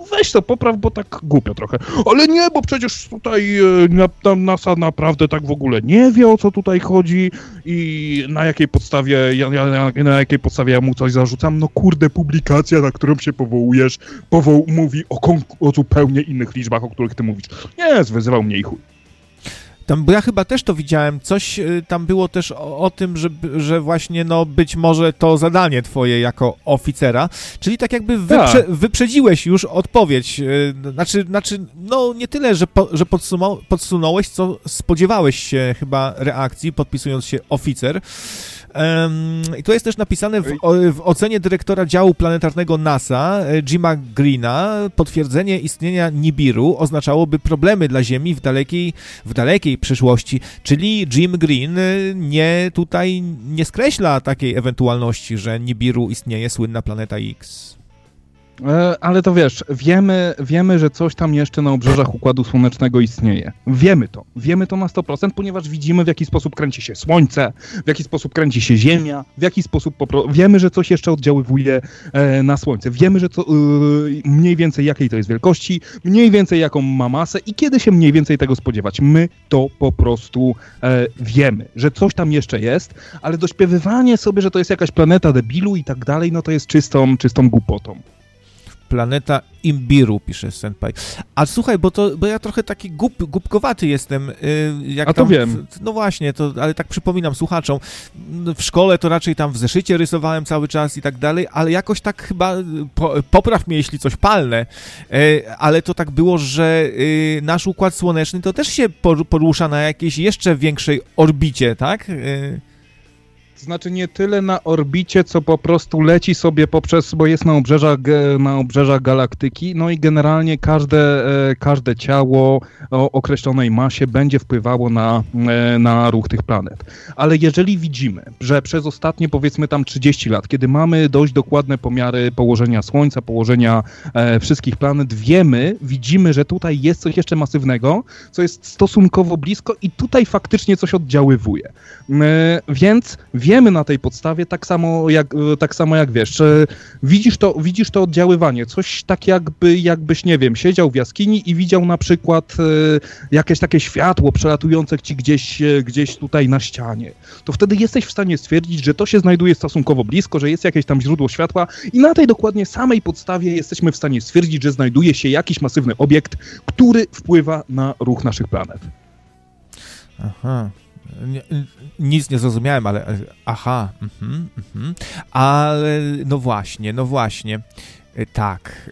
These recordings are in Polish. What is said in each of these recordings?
weź to popraw, bo tak głupio trochę. Ale nie, bo przecież tutaj NASA naprawdę tak w ogóle nie wie, o co tutaj chodzi i na jakiej podstawie ja mu coś zarzucam. No kurde, publikacja, na którą się powołujesz, mówi o zupełnie innych liczbach, o których ty mówisz. Nie, wyzywał mnie i chuj. Tam, bo ja chyba też to widziałem, coś tam było też o tym, że właśnie no być może to zadanie twoje jako oficera, czyli tak jakby wyprzedziłeś już odpowiedź, znaczy no nie tyle, że podsunąłeś, co spodziewałeś się chyba reakcji, podpisując się oficer. I to jest też napisane w ocenie dyrektora działu planetarnego NASA, Jima Greena. Potwierdzenie istnienia Nibiru oznaczałoby problemy dla Ziemi w dalekiej przyszłości, czyli Jim Green nie skreśla takiej ewentualności, że Nibiru istnieje, słynna planeta X. Ale to wiesz, wiemy, że coś tam jeszcze na obrzeżach Układu Słonecznego istnieje. Wiemy to na 100%, ponieważ widzimy, w jaki sposób kręci się Słońce, w jaki sposób kręci się Ziemia, w jaki sposób wiemy, że coś jeszcze oddziaływuje na Słońce. Wiemy, że mniej więcej jakiej to jest wielkości, mniej więcej jaką ma masę i kiedy się mniej więcej tego spodziewać. My to po prostu wiemy, że coś tam jeszcze jest, ale dośpiewywanie sobie, że to jest jakaś planeta debilu i tak dalej, no to jest czystą głupotą. Planeta Imbiru, pisze Senpai. A słuchaj, bo ja trochę taki głupkowaty jestem. Jak a to tam, wiem. No właśnie, ale tak przypominam słuchaczom, w szkole to raczej tam w zeszycie rysowałem cały czas i tak dalej, ale jakoś tak chyba, popraw mnie, jeśli coś palnę, ale to tak było, że nasz Układ Słoneczny to też się porusza na jakiejś jeszcze większej orbicie, tak? Znaczy nie tyle na orbicie, co po prostu leci sobie bo jest na obrzeżach galaktyki, no i generalnie każde ciało o określonej masie będzie wpływało na ruch tych planet. Ale jeżeli widzimy, że przez ostatnie powiedzmy tam 30 lat, kiedy mamy dość dokładne pomiary położenia Słońca, położenia wszystkich planet, widzimy, że tutaj jest coś jeszcze masywnego, co jest stosunkowo blisko i tutaj faktycznie coś oddziaływuje. Więc wiemy na tej podstawie, tak samo jak wiesz, widzisz to oddziaływanie, coś tak jakbyś, nie wiem, siedział w jaskini i widział na przykład jakieś takie światło przelatujące ci gdzieś tutaj na ścianie. To wtedy jesteś w stanie stwierdzić, że to się znajduje stosunkowo blisko, że jest jakieś tam źródło światła i na tej dokładnie samej podstawie jesteśmy w stanie stwierdzić, że znajduje się jakiś masywny obiekt, który wpływa na ruch naszych planet. Aha. Nic nie zrozumiałem, ale aha, ale no właśnie, tak.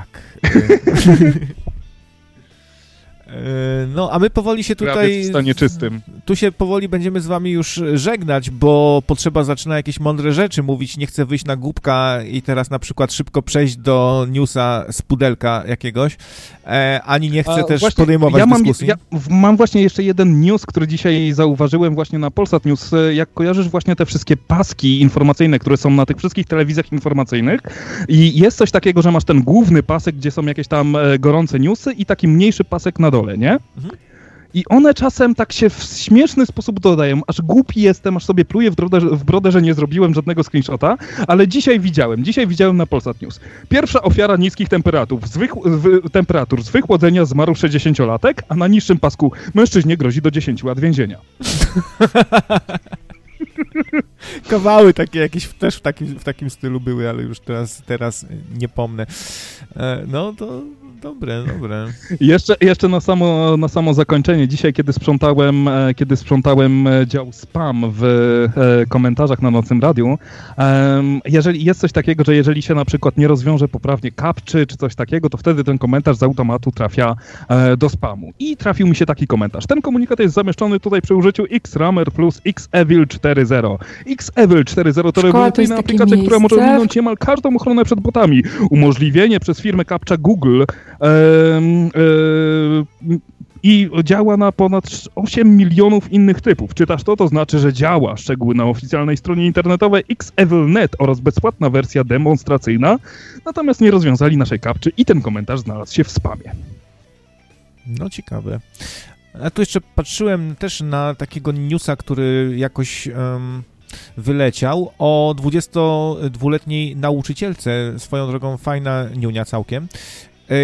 No, a my powoli się tutaj... w stanie czystym. Tu się powoli będziemy z wami już żegnać, bo potrzeba zaczyna jakieś mądre rzeczy mówić, nie chcę wyjść na głupka i teraz na przykład szybko przejść do newsa z pudelka jakiegoś, ani nie chcę też podejmować dyskusji. Ja mam właśnie jeszcze jeden news, który dzisiaj zauważyłem właśnie na Polsat News. Jak kojarzysz właśnie te wszystkie paski informacyjne, które są na tych wszystkich telewizjach informacyjnych i jest coś takiego, że masz ten główny pasek, gdzie są jakieś tam gorące newsy i taki mniejszy pasek na dole, nie? Mhm. I one czasem tak się w śmieszny sposób dodają, aż głupi jestem, aż sobie pluję w brodę, że nie zrobiłem żadnego screenshota, ale dzisiaj widziałem na Polsat News. Pierwsza ofiara niskich temperatur z wychłodzenia zmarł 60-latek, a na niższym pasku mężczyźnie grozi do 10 lat więzienia. Kawały takie jakieś też w takim stylu były, ale już teraz nie pomnę. No to dobre. Jeszcze na samo zakończenie. Dzisiaj, kiedy sprzątałem dział spam w komentarzach na Nocnym Radiu, jeżeli jest coś takiego, że jeżeli się na przykład nie rozwiąże poprawnie captcha czy coś takiego, to wtedy ten komentarz z automatu trafia do spamu. I trafił mi się taki komentarz. Ten komunikat jest zamieszczony tutaj przy użyciu Xrammer plus Xevil 4.0. Xevil 4.0 to rewolucyjna aplikacja, która może ominąć niemal każdą ochronę przed botami. Umożliwienie przez firmę captcha Google i działa na ponad 8 milionów innych typów. Czytasz to? To znaczy, że działa. Szczegóły na oficjalnej stronie internetowej Xevil.net oraz bezpłatna wersja demonstracyjna. Natomiast nie rozwiązali naszej captchy i ten komentarz znalazł się w spamie. No ciekawe. A tu jeszcze patrzyłem też na takiego newsa, który jakoś wyleciał o 22-letniej nauczycielce, swoją drogą fajna niunia całkiem,